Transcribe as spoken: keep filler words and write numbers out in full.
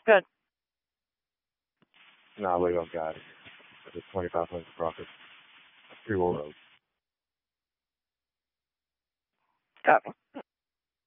Good. No, wait, oh God. It's twenty-five points of profit. Three will road. Copy.